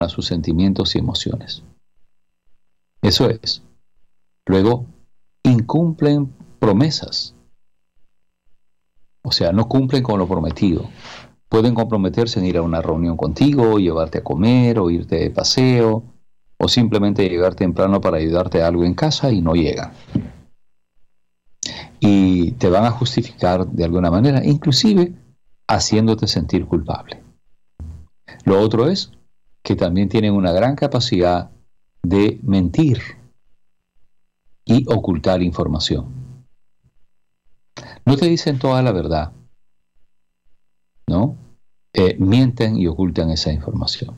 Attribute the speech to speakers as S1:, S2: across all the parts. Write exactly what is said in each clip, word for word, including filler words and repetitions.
S1: a sus sentimientos y emociones. Eso es. Luego, incumplen promesas. O sea, no cumplen con lo prometido. Pueden comprometerse en ir a una reunión contigo, llevarte a comer, o irte de paseo, o simplemente llegar temprano para ayudarte a algo en casa y no llegan. Y te van a justificar de alguna manera, inclusive haciéndote sentir culpable. Lo otro es que también tienen una gran capacidad de mentir y ocultar información. No te dicen toda la verdad, ¿no? Eh, mienten y ocultan esa información.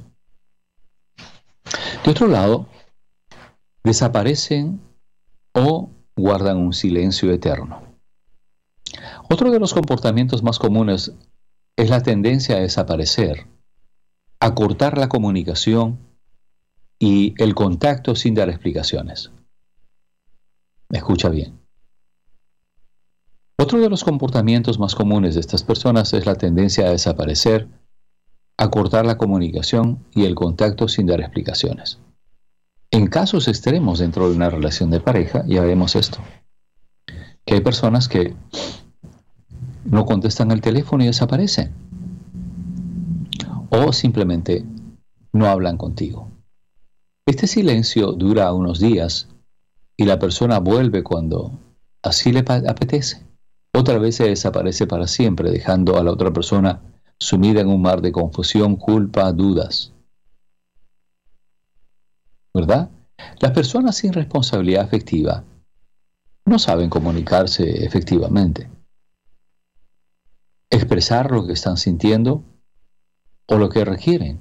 S1: De otro lado, desaparecen o guardan un silencio eterno. Otro de los comportamientos más comunes es la tendencia a desaparecer, a cortar la comunicación y el contacto sin dar explicaciones. Escucha bien. Otro de los comportamientos más comunes de estas personas es la tendencia a desaparecer, a cortar la comunicación y el contacto sin dar explicaciones. En casos extremos dentro de una relación de pareja, ya vemos esto, que hay personas que no contestan el teléfono y desaparecen, o simplemente no hablan contigo. Este silencio dura unos días y la persona vuelve cuando así le apetece. Otra vez se desaparece para siempre, dejando a la otra persona sumida en un mar de confusión, culpa, dudas. ¿Verdad? Las personas sin responsabilidad afectiva no saben comunicarse efectivamente, expresar lo que están sintiendo o lo que requieren,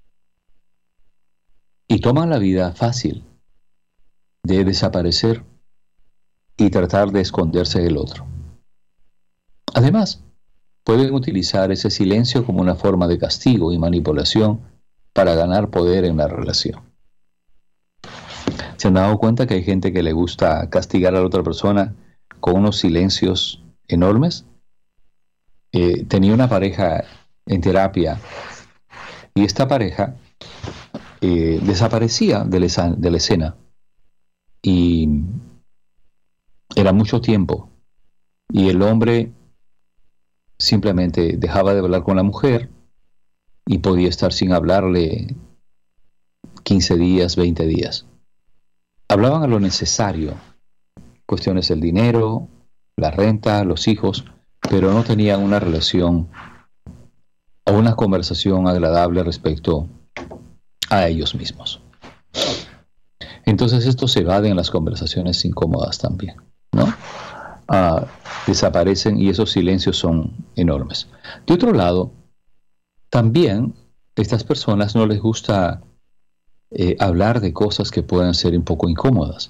S1: y toman la vida fácil de desaparecer y tratar de esconderse del otro. Además, pueden utilizar ese silencio como una forma de castigo y manipulación para ganar poder en la relación. ¿Se han dado cuenta que hay gente que le gusta castigar a la otra persona con unos silencios enormes? Eh, tenía una pareja en terapia y esta pareja eh, desaparecía de la, esa- de la escena y era mucho tiempo y el hombre simplemente dejaba de hablar con la mujer y podía estar sin hablarle quince días, veinte días. Hablaban a lo necesario, cuestiones del dinero, la renta, los hijos, pero no tenían una relación o una conversación agradable respecto a ellos mismos. Entonces esto se evade en las conversaciones incómodas también, ¿no? Ah, desaparecen y esos silencios son enormes. De otro lado, también estas personas no les gusta eh, hablar de cosas que puedan ser un poco incómodas.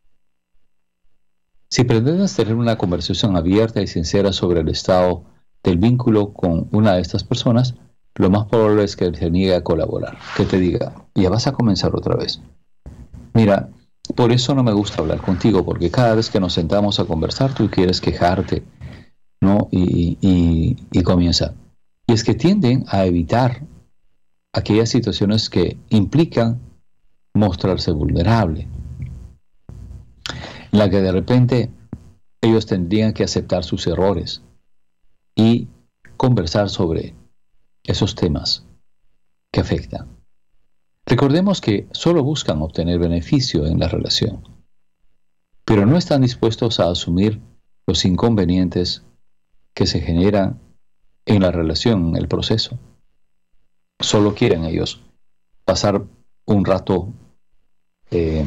S1: Si pretendes tener una conversación abierta y sincera sobre el estado del vínculo con una de estas personas, lo más probable es que se niegue a colaborar, que te diga, ya vas a comenzar otra vez. Mira, por eso no me gusta hablar contigo, porque cada vez que nos sentamos a conversar tú quieres quejarte, ¿no? Y, y, y comienza. Y es que tienden a evitar aquellas situaciones que implican mostrarse vulnerable, en la que de repente ellos tendrían que aceptar sus errores y conversar sobre esos temas que afectan. Recordemos que solo buscan obtener beneficio en la relación, pero no están dispuestos a asumir los inconvenientes que se generan en la relación, en el proceso. Solo quieren ellos pasar un rato eh,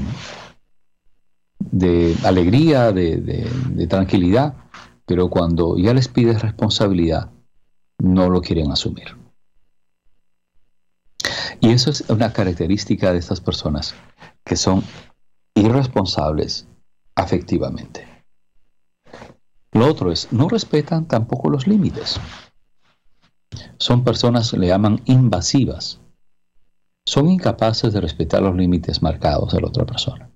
S1: de alegría, de, de, de tranquilidad, pero cuando ya les pides responsabilidad, no lo quieren asumir. Y eso es una característica de estas personas, que son irresponsables afectivamente. Lo otro es, no respetan tampoco los límites. Son personas, le llaman invasivas. Son incapaces de respetar los límites marcados de la otra persona.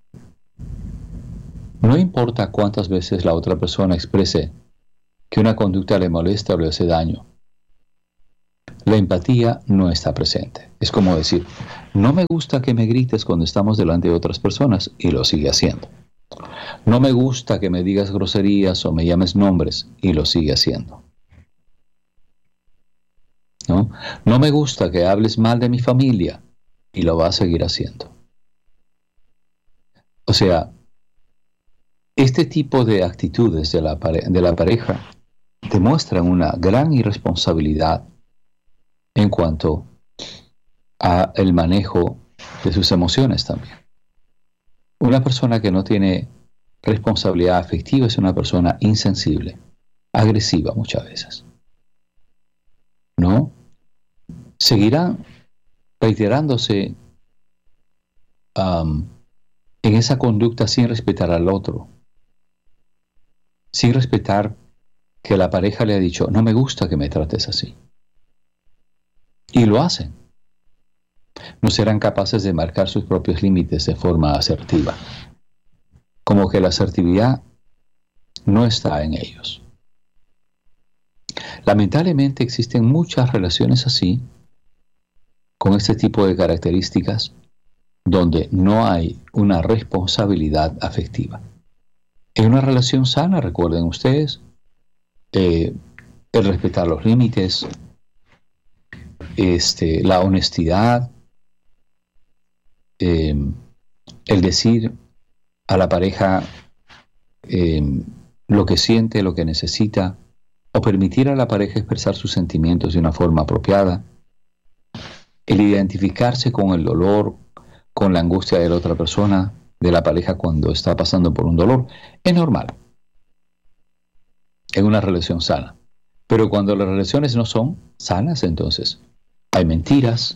S1: No importa cuántas veces la otra persona exprese que una conducta le molesta o le hace daño. la empatía no está presente. Es como decir, no me gusta que me grites cuando estamos delante de otras personas, y lo sigue haciendo. No me gusta que me digas groserías o me llames nombres, y lo sigue haciendo. ¿No? No me gusta que hables mal de mi familia, y lo va a seguir haciendo. O sea, este tipo de actitudes de la, pare- de la pareja demuestran una gran irresponsabilidad en cuanto a el manejo de sus emociones también. Una persona que no tiene responsabilidad afectiva es una persona insensible, agresiva muchas veces. ¿No? Seguirán reiterándose um, en esa conducta sin respetar al otro, sin respetar que la pareja le ha dicho, no me gusta que me trates así. Y lo hacen. No serán capaces de marcar sus propios límites de forma asertiva. Como que la asertividad no está en ellos. Lamentablemente existen muchas relaciones así, con este tipo de características, donde no hay una responsabilidad afectiva. En una relación sana, recuerden ustedes, eh, el respetar los límites, este, la honestidad, eh, el decir a la pareja eh, lo que siente, lo que necesita, o permitir a la pareja expresar sus sentimientos de una forma apropiada, el identificarse con el dolor, con la angustia de la otra persona, de la pareja cuando está pasando por un dolor, es normal en una relación sana. Pero cuando las relaciones no son sanas, entonces hay mentiras,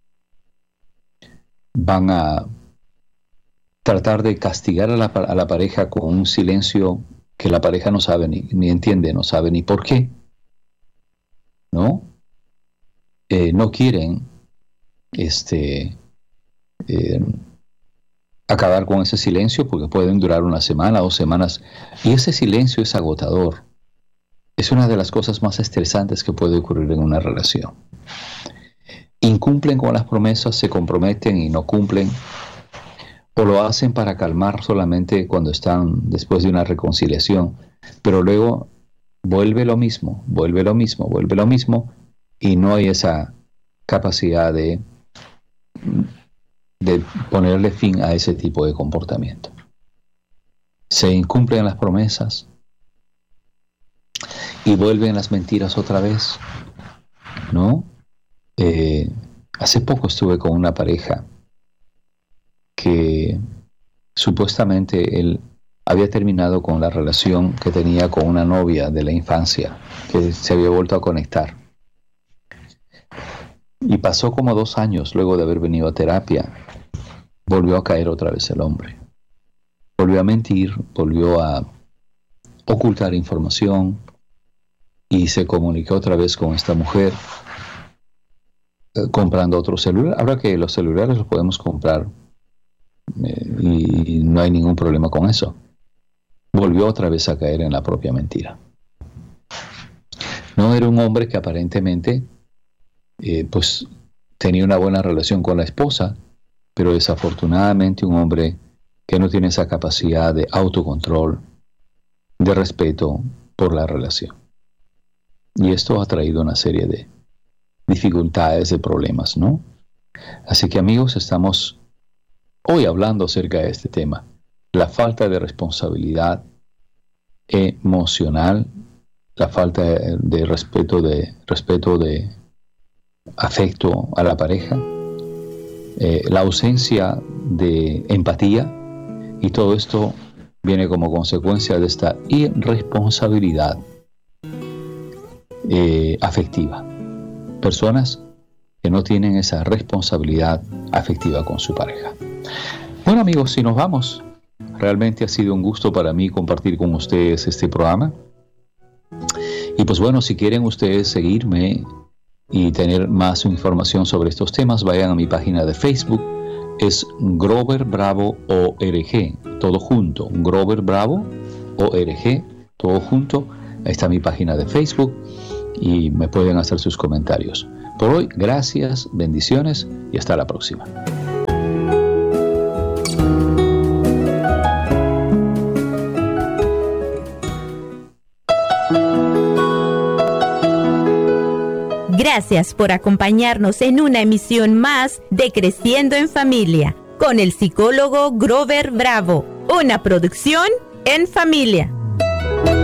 S1: van a tratar de castigar a la, a la pareja con un silencio que la pareja no sabe ni, ni entiende, no sabe ni por qué, ¿no? Eh, no quieren este, eh, acabar con ese silencio porque pueden durar una semana, dos semanas, y ese silencio es agotador. Es una de las cosas más estresantes que puede ocurrir en una relación. Incumplen con las promesas, se comprometen y no cumplen, o lo hacen para calmar solamente cuando están después de una reconciliación, pero luego vuelve lo mismo, vuelve lo mismo, vuelve lo mismo, y no hay esa capacidad de, de ponerle fin a ese tipo de comportamiento. Se incumplen las promesas y vuelven las mentiras otra vez, ¿no? Eh, hace poco estuve con una pareja que supuestamente él había terminado con la relación que tenía con una novia de la infancia, que se había vuelto a conectar. Y pasó como dos años luego de haber venido a terapia, volvió a caer otra vez el hombre. Volvió a mentir, volvió a ocultar información y se comunicó otra vez con esta mujer eh, comprando otro celular. Ahora que los celulares los podemos comprar eh, y no hay ningún problema con eso. Volvió otra vez a caer en la propia mentira. No era un hombre que aparentemente eh, pues tenía una buena relación con la esposa, pero desafortunadamente un hombre que no tiene esa capacidad de autocontrol, de respeto por la relación. Y esto ha traído una serie de dificultades, de problemas, ¿no? Así que, amigos, estamos hoy hablando acerca de este tema, la falta de responsabilidad emocional, la falta de, de respeto, de respeto de afecto a la pareja, eh, la ausencia de empatía, y todo esto viene como consecuencia de esta irresponsabilidad eh, afectiva. Personas que no tienen esa responsabilidad afectiva con su pareja. Bueno, amigos, si nos vamos, realmente ha sido un gusto para mí compartir con ustedes este programa. Y pues bueno, si quieren ustedes seguirme y tener más información sobre estos temas, vayan a mi página de Facebook. Es Grover Bravo O R G, todo junto. Grover Bravo O R G, todo junto. Ahí está mi página de Facebook y me pueden hacer sus comentarios. Por hoy, gracias, bendiciones y hasta la próxima.
S2: Gracias por acompañarnos en una emisión más de Creciendo en Familia con el psicólogo Grover Bravo, una producción en familia.